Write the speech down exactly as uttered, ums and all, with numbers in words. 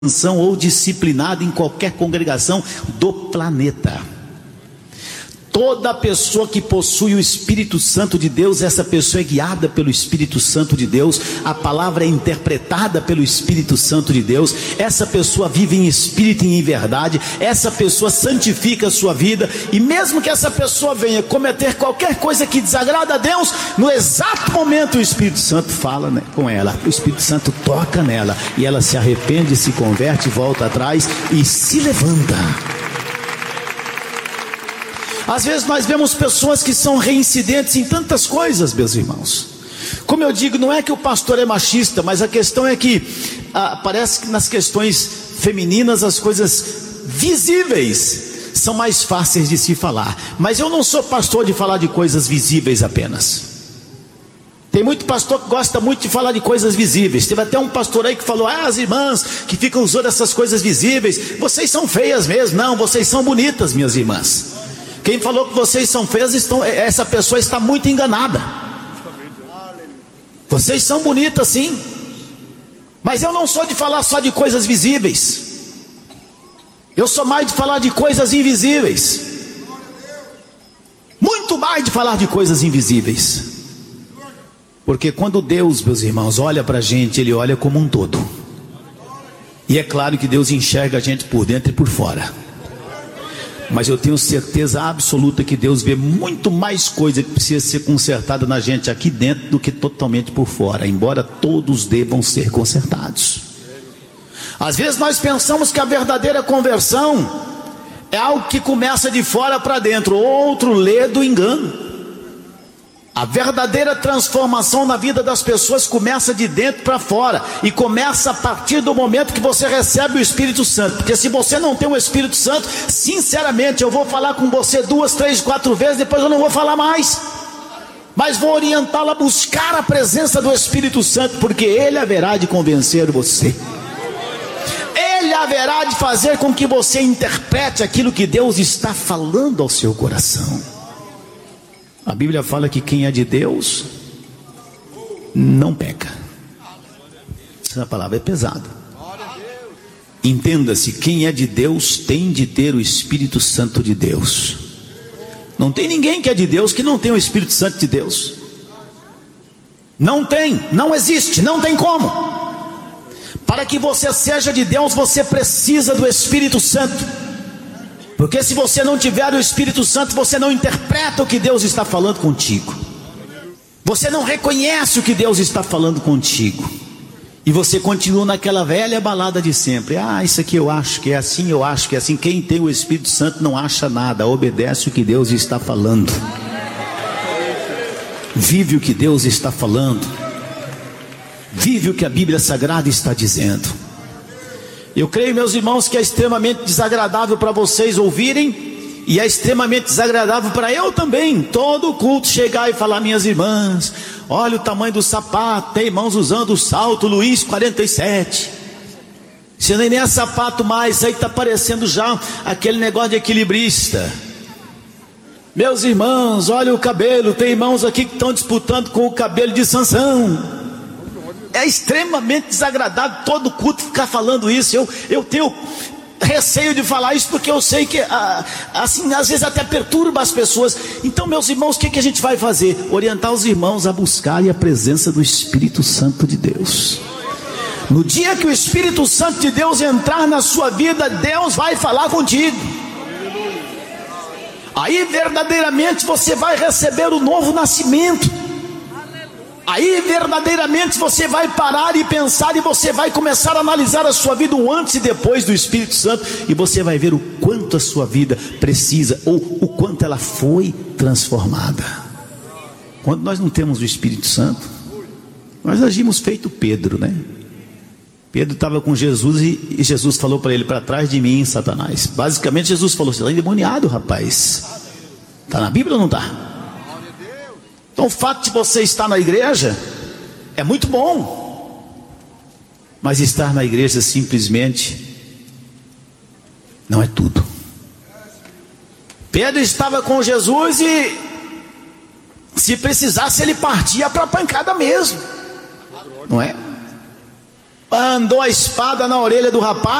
ou disciplinado em qualquer congregação do planeta. Toda pessoa que possui o Espírito Santo de Deus, essa pessoa é guiada pelo Espírito Santo de Deus, a palavra é interpretada pelo Espírito Santo de Deus, essa pessoa vive em espírito e em verdade, essa pessoa santifica a sua vida, e mesmo que essa pessoa venha cometer qualquer coisa que desagrada a Deus, no exato momento o Espírito Santo fala, né, com ela, o Espírito Santo toca nela, e ela se arrepende, se converte, volta atrás e se levanta. Às vezes nós vemos pessoas que são reincidentes em tantas coisas, meus irmãos. Como eu digo, não é que o pastor é machista, mas a questão é que ah, parece que nas questões femininas as coisas visíveis são mais fáceis de se falar. Mas eu não sou pastor de falar de coisas visíveis apenas. Tem muito pastor que gosta muito de falar de coisas visíveis. Teve até um pastor aí que falou: ah, as irmãs que ficam usando essas coisas visíveis, vocês são feias mesmo. Não, vocês são bonitas, minhas irmãs. Quem falou que vocês são feias, estão, essa pessoa está muito enganada. Vocês são bonitas sim, mas eu não sou de falar só de coisas visíveis. Eu sou mais de falar de coisas invisíveis. Muito mais de falar de coisas invisíveis. Porque quando Deus, meus irmãos, olha para a gente, Ele olha como um todo. E é claro que Deus enxerga a gente por dentro e por fora. Mas eu tenho certeza absoluta que Deus vê muito mais coisa que precisa ser consertada na gente aqui dentro do que totalmente por fora, embora todos devam ser consertados. Às vezes nós pensamos que a verdadeira conversão é algo que começa de fora para dentro, outro lê do engano. A verdadeira transformação na vida das pessoas começa de dentro para fora, e começa a partir do momento que você recebe o Espírito Santo. Porque se você não tem o Espírito Santo, sinceramente, eu vou falar com você duas, três, quatro vezes, depois eu não vou falar mais, mas vou orientá-la a buscar a presença do Espírito Santo, porque Ele haverá de convencer você, Ele haverá de fazer com que você interprete aquilo que Deus está falando ao seu coração. A Bíblia fala que quem é de Deus não peca. Essa palavra é pesada. Entenda-se, quem é de Deus tem de ter o Espírito Santo de Deus. Não tem ninguém que é de Deus que não tem o Espírito Santo de Deus. Não tem, não existe, não tem como. Para que você seja de Deus, você precisa do Espírito Santo. Porque se você não tiver o Espírito Santo, você não interpreta o que Deus está falando contigo. Você não reconhece o que Deus está falando contigo. E você continua naquela velha balada de sempre. Ah, isso aqui eu acho que é assim, eu acho que é assim. Quem tem o Espírito Santo não acha nada, obedece o que Deus está falando. Vive o que Deus está falando. Vive o que a Bíblia Sagrada está dizendo. Eu creio, meus irmãos, que é extremamente desagradável para vocês ouvirem, e é extremamente desagradável para eu também, todo culto chegar e falar: minhas irmãs, olha o tamanho do sapato, tem irmãos usando o salto Luiz quarenta e sete, se nem é sapato mais, isso aí está parecendo já aquele negócio de equilibrista. Meus irmãos, olha o cabelo, tem irmãos aqui que estão disputando com o cabelo de Sansão. É extremamente desagradável todo culto ficar falando isso. Eu, eu tenho receio de falar isso, porque eu sei que ah, assim, às vezes até perturba as pessoas. Então, meus irmãos, o que, que a gente vai fazer? Orientar os irmãos a buscarem a presença do Espírito Santo de Deus. No dia que o Espírito Santo de Deus entrar na sua vida, Deus vai falar contigo. Aí verdadeiramente você vai receber o novo nascimento. Aí verdadeiramente você vai parar e pensar, e você vai começar a analisar a sua vida, o antes e depois do Espírito Santo, e você vai ver o quanto a sua vida precisa, ou o quanto ela foi transformada. Quando nós não temos o Espírito Santo, nós agimos feito Pedro, né? Pedro estava com Jesus, e, e Jesus falou para ele: para trás de mim, Satanás. Basicamente Jesus falou: você está endemoniado, rapaz. Está na Bíblia ou não está? Então o fato de você estar na igreja é muito bom, mas estar na igreja simplesmente não é tudo. Pedro estava com Jesus e, se precisasse, ele partia para a pancada mesmo, não é? andou a espada na orelha do rapaz.